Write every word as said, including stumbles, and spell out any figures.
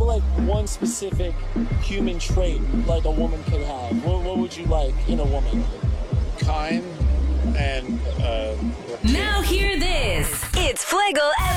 like one specific human trait like a woman could have? What, what would you like in a woman? Kind and uh Now hear this. It's Fuego